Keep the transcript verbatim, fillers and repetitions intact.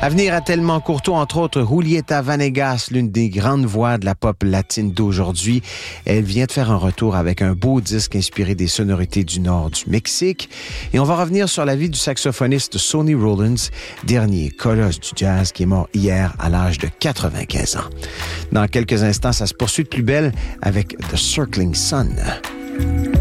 À venir à Tellement Courtois, entre autres, Julieta Vanegas, l'une des grandes voix de la pop latine d'aujourd'hui. Elle vient de faire un retour avec un beau disque inspiré des sonorités du nord du Mexique. Et on va revenir sur la vie du saxophoniste Sonny Rollins, dernier colosse du jazz qui est mort hier à l'âge de quatre-vingt-quinze ans. Dans quelques instants, ça se poursuit de plus belle avec The Circling Sun.